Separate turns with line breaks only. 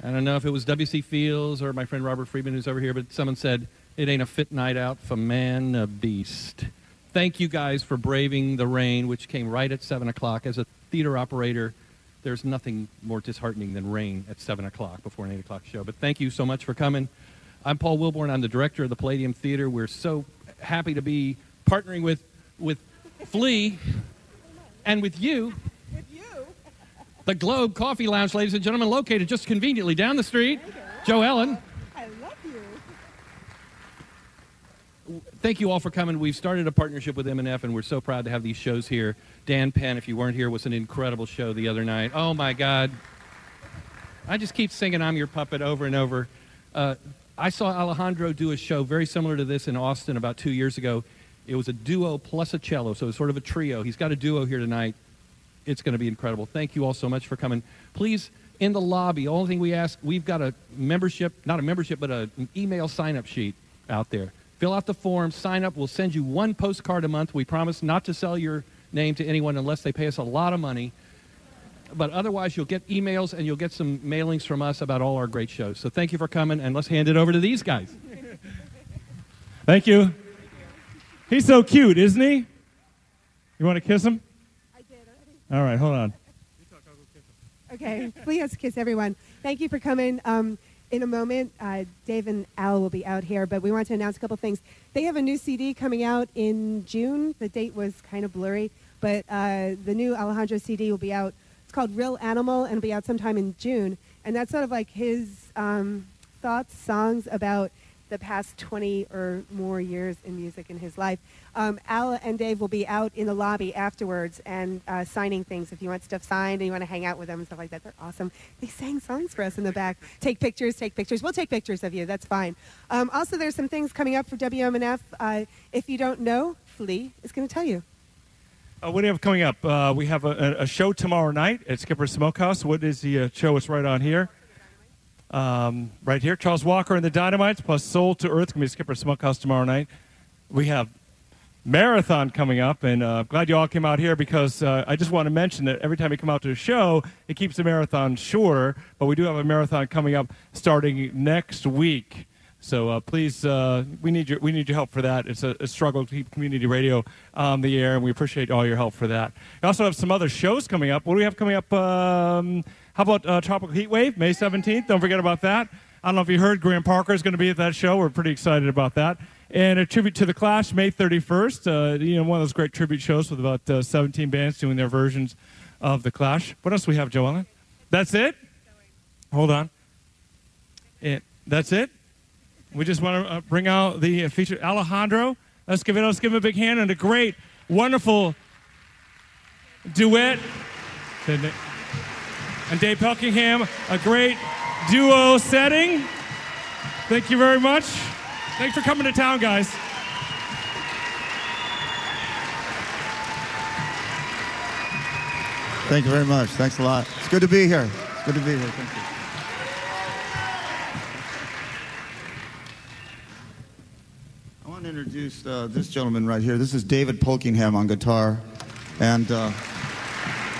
I don't know if it was W.C. Fields or my friend Robert Friedman who's over here, but someone said, it ain't a fit night out for man a beast. Thank you guys for braving the rain, which came right at 7 o'clock. As a theater operator, there's nothing more disheartening than rain at 7 o'clock before an 8 o'clock show. But thank you so much for coming. I'm Paul Wilborn. I'm the director of the Palladium Theater. We're so happy to be partnering with Flea and with you. The Globe Coffee Lounge, ladies and gentlemen, located just conveniently down the street. Joe Ellen.
I love you.
Thank you all for coming. We've started a partnership with M&F, and we're so proud to have these shows here. Dan Penn, if you weren't here, was an incredible show the other night. Oh, my God. I just keep singing I'm Your Puppet over and over. I saw Alejandro do a show very similar to this in Austin about 2 years ago. It was a duo plus a cello, so it's sort of a trio. He's got a duo here tonight. It's going to be incredible. Thank you all so much for coming. Please, in the lobby, the only thing we ask, we've got a membership, not a membership, but an email sign-up sheet out there. Fill out the form, sign up. We'll send you one postcard a month. We promise not to sell your name to anyone unless they pay us a lot of money. But otherwise, you'll get emails and you'll get some mailings from us about all our great shows. So thank you for coming, and let's hand it over to these guys.
Thank you. He's so cute, isn't he? You want to kiss him? All right, hold on.
Okay, Flea has to kiss everyone. Thank you for coming. In a moment, Dave and Al will be out here, but we want to announce a couple things. They have a new CD coming out in June. The date was kind of blurry, but the new Alejandro CD will be out. It's called Real Animal, and it'll be out sometime in June. And that's sort of like his thoughts, songs about the past 20 or more years in music in his life. Al and Dave will be out in the lobby afterwards and signing things. If you want stuff signed and you want to hang out with them and stuff like that, they're awesome. They sang songs for us in the back. Take pictures. We'll take pictures of you. That's fine. Also, there's some things coming up for WMNF. If you don't know, Flea is going to tell you.
What do you have coming up? We have a show tomorrow night at Skipper's Smokehouse. What is the show? It's right on here. Right here, Charles Walker and the Dynamites, plus Soul to Earth. Going to be Skipper's Smokehouse tomorrow night. We have Marathon coming up, and I'm glad you all came out here because I just want to mention that every time you come out to a show, it keeps the marathon shorter, but we do have a marathon coming up starting next week. So please, we need your help for that. It's a struggle to keep community radio on the air, and we appreciate all your help for that. We also have some other shows coming up. What do we have coming up? How about Tropical Heat Wave, May 17th? Don't forget about that. I don't know if you heard, Graham Parker is going to be at that show. We're pretty excited about that. And a tribute to The Clash, May 31st. One of those great tribute shows with about 17 bands doing their versions of The Clash. What else do we have, Joellen? That's it? Hold on. That's it? We just want to bring out the feature, Alejandro. Let's give him a big hand and a great, wonderful duet. And Dave Pelkingham, a great duo setting. Thank you very much. Thanks for coming to town, guys.
Thank you very much. Thanks a lot. It's good to be here. It's good to be here. Thank you. I want to introduce this gentleman right here. This is David Polkingham on guitar. And